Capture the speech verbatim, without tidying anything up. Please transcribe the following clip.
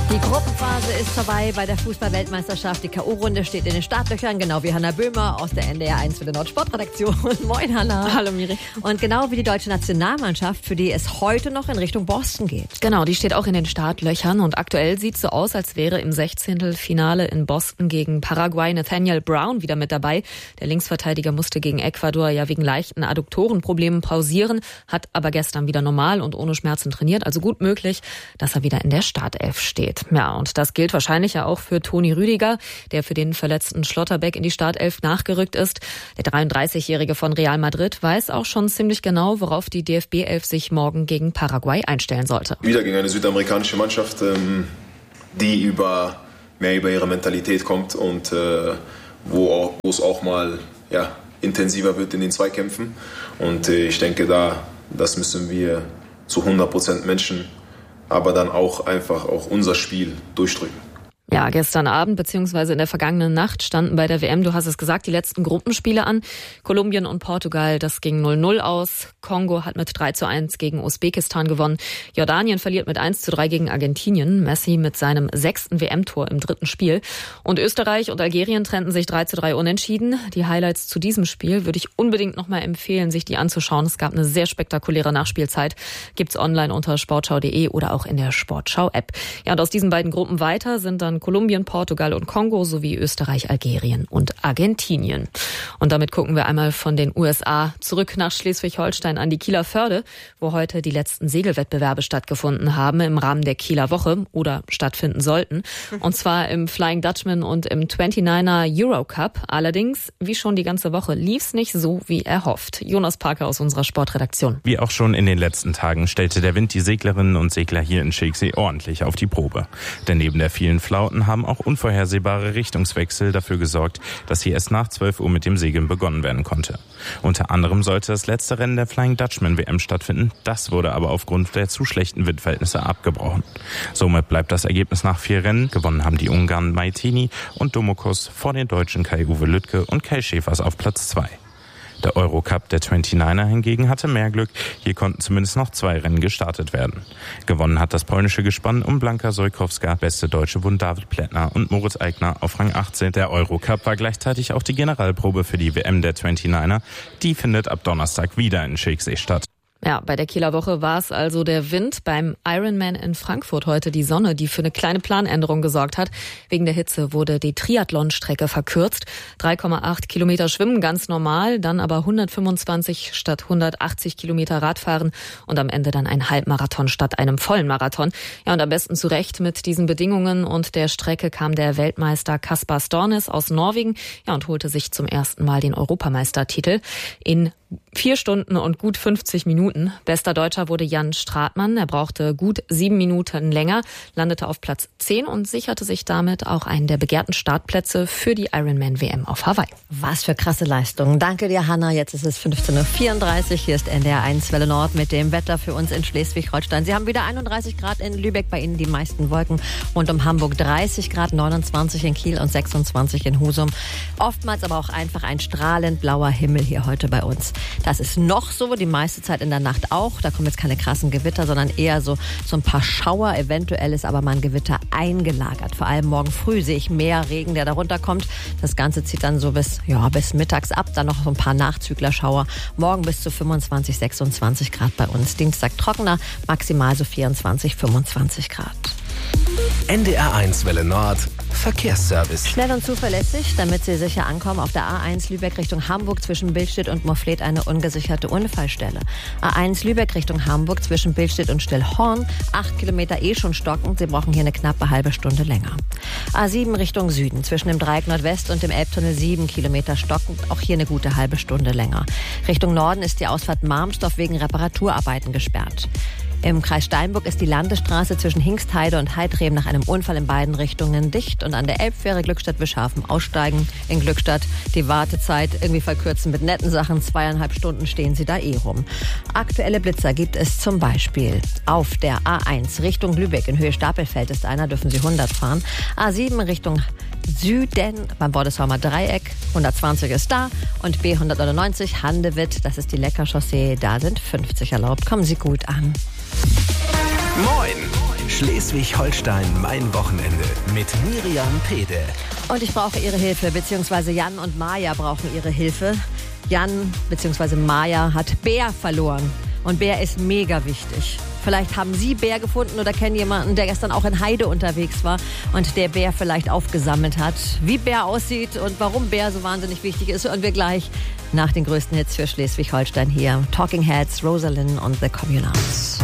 Die Gruppenphase ist vorbei bei der Fußball-Weltmeisterschaft. Die K O-Runde steht in den Startlöchern, genau wie Hanna Böhmer aus der N D R eins für die Nordsportredaktion. Moin, Hanna. Hallo, Miri. Und genau wie die deutsche Nationalmannschaft, für die es heute noch in Richtung Boston geht. Genau, die steht auch in den Startlöchern und aktuell sieht es so aus, als wäre im Sechzehntelfinale in Boston gegen Paraguay Nathaniel Brown wieder mit dabei. Der Linksverteidiger musste gegen Ecuador ja wegen leichten Adduktorenproblemen pausieren, hat aber gestern wieder normal und ohne Schmerzen trainiert. Also gut möglich, dass er wieder in der Startelf steht. Ja, und das gilt wahrscheinlich ja auch für Toni Rüdiger, der für den verletzten Schlotterbeck in die Startelf nachgerückt ist. Der dreiunddreißigjährige von Real Madrid weiß auch schon ziemlich genau, worauf die D F B-Elf sich morgen gegen Paraguay einstellen sollte. Wieder gegen eine südamerikanische Mannschaft, die über mehr über ihre Mentalität kommt und wo es auch mal ja, intensiver wird in den Zweikämpfen. Und ich denke, da das müssen wir zu hundert Prozent Menschen, aber dann auch einfach auch unser Spiel durchdrücken. Ja, gestern Abend bzw. in der vergangenen Nacht standen bei der W M, du hast es gesagt, die letzten Gruppenspiele an. Kolumbien und Portugal, das ging null null aus. Kongo hat mit drei zu eins gegen Usbekistan gewonnen. Jordanien verliert mit eins zu drei gegen Argentinien. Messi mit seinem sechsten W M-Tor im dritten Spiel. Und Österreich und Algerien trennten sich drei zu drei unentschieden. Die Highlights zu diesem Spiel würde ich unbedingt nochmal empfehlen, sich die anzuschauen. Es gab eine sehr spektakuläre Nachspielzeit. Gibt's online unter sportschau punkt de oder auch in der Sportschau-App. Ja, und aus diesen beiden Gruppen weiter sind dann Kolumbien, Portugal und Kongo sowie Österreich, Algerien und Argentinien. Und damit gucken wir einmal von den U S A zurück nach Schleswig-Holstein an die Kieler Förde, wo heute die letzten Segelwettbewerbe stattgefunden haben im Rahmen der Kieler Woche oder stattfinden sollten. Und zwar im Flying Dutchman und im neunundzwanziger Eurocup. Allerdings, wie schon die ganze Woche, lief's nicht so wie erhofft. Jonas Parker aus unserer Sportredaktion. Wie auch schon in den letzten Tagen stellte der Wind die Seglerinnen und Segler hier in Schicksee ordentlich auf die Probe. Denn neben der vielen Flauten haben auch unvorhersehbare Richtungswechsel dafür gesorgt, dass hier erst nach zwölf Uhr mit dem Segeln begonnen werden konnte. Unter anderem sollte das letzte Rennen der Flying Dutchman W M stattfinden. Das wurde aber aufgrund der zu schlechten Windverhältnisse abgebrochen. Somit bleibt das Ergebnis nach vier Rennen. Gewonnen haben die Ungarn Maitini und Domokos vor den Deutschen Kai-Uwe Lüttke und Kai Schäfers auf Platz zwei. Der Eurocup der neunundzwanziger hingegen hatte mehr Glück. Hier konnten zumindest noch zwei Rennen gestartet werden. Gewonnen hat das polnische Gespann um Blanka Sojkowska. Beste Deutsche wurden David Plättner und Moritz Eigner auf Rang achtzehn. Der Eurocup war gleichzeitig auch die Generalprobe für die W M der neunundzwanziger. Die findet ab Donnerstag wieder in Schicksee statt. Ja, bei der Kieler Woche war es also der Wind, beim Ironman in Frankfurt heute die Sonne, die für eine kleine Planänderung gesorgt hat. Wegen der Hitze wurde die Triathlon-Strecke verkürzt. drei Komma acht Kilometer schwimmen ganz normal, dann aber hundertfünfundzwanzig statt hundertachtzig Kilometer Radfahren und am Ende dann ein Halbmarathon statt einem vollen Marathon. Ja, und am besten zurecht mit diesen Bedingungen und der Strecke kam der Weltmeister Kaspar Stornes aus Norwegen, ja, und holte sich zum ersten Mal den Europameistertitel in Vier Stunden und gut fünfzig Minuten. Bester Deutscher wurde Jan Stratmann. Er brauchte gut sieben Minuten länger, landete auf Platz zehn und sicherte sich damit auch einen der begehrten Startplätze für die Ironman W M auf Hawaii. Was für krasse Leistungen. Danke dir, Hanna. Jetzt ist es fünfzehn Uhr vierunddreißig. Hier ist N D R eins Welle Nord mit dem Wetter für uns in Schleswig-Holstein. Sie haben wieder einunddreißig Grad in Lübeck, bei Ihnen die meisten Wolken. Rund um Hamburg dreißig Grad, neunundzwanzig in Kiel und sechsundzwanzig in Husum. Oftmals aber auch einfach ein strahlend blauer Himmel hier heute bei uns. Das ist noch so, die meiste Zeit in der Nacht auch. Da kommen jetzt keine krassen Gewitter, sondern eher so, so ein paar Schauer. Eventuell ist aber mal ein Gewitter eingelagert. Vor allem morgen früh sehe ich mehr Regen, der da runterkommt. Das Ganze zieht dann so bis, ja, bis mittags ab. Dann noch so ein paar Nachzüglerschauer. Morgen bis zu fünfundzwanzig, sechsundzwanzig Grad bei uns. Dienstag trockener, maximal so vierundzwanzig, fünfundzwanzig Grad. N D R eins Welle Nord Verkehrsservice. Schnell und zuverlässig, damit Sie sicher ankommen. Auf der A eins Lübeck Richtung Hamburg zwischen Billstedt und Mofflet eine ungesicherte Unfallstelle. A eins Lübeck Richtung Hamburg zwischen Billstedt und Stillhorn. Acht Kilometer eh schon stockend. Sie brauchen hier eine knappe halbe Stunde länger. A sieben Richtung Süden zwischen dem Dreieck Nordwest und dem Elbtunnel sieben Kilometer stockend. Auch hier eine gute halbe Stunde länger. Richtung Norden ist die Ausfahrt Marmsdorf wegen Reparaturarbeiten gesperrt. Im Kreis Steinburg ist die Landesstraße zwischen Hingstheide und Heidrem nach einem Unfall in beiden Richtungen dicht und an der Elbfähre Glückstadt-Wischhafen aussteigen. In Glückstadt die Wartezeit irgendwie verkürzen mit netten Sachen. Zweieinhalb Stunden stehen Sie da eh rum. Aktuelle Blitzer gibt es zum Beispiel auf der A eins Richtung Lübeck in Höhe Stapelfeld ist einer, dürfen Sie hundert fahren. A sieben Richtung Süden beim Bordeshaumer Dreieck, hundertzwanzig ist da und B hundertneunundneunzig Handewitt, das ist die Leckerchaussee, da sind fünfzig erlaubt. Kommen Sie gut an. Moin! Schleswig-Holstein, mein Wochenende mit Miriam Pede. Und ich brauche Ihre Hilfe, beziehungsweise Jan und Maja brauchen Ihre Hilfe. Jan beziehungsweise Maja hat Bär verloren. Und Bär ist mega wichtig. Vielleicht haben Sie Bär gefunden oder kennen jemanden, der gestern auch in Heide unterwegs war und der Bär vielleicht aufgesammelt hat. Wie Bär aussieht und warum Bär so wahnsinnig wichtig ist, hören wir gleich nach den größten Hits für Schleswig-Holstein hier. Talking Heads, Rosalind und The Communards.